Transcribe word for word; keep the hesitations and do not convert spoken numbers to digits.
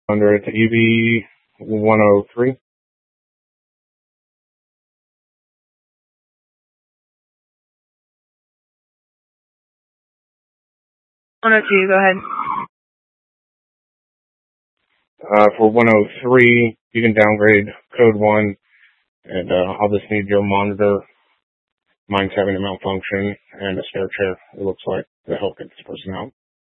Under it's E V one oh three. one oh two, go ahead. Uh, for one oh three, you can downgrade code one, and uh, I'll just need your monitor. Mine's having a malfunction and a spare chair, it looks like, to help get this person out.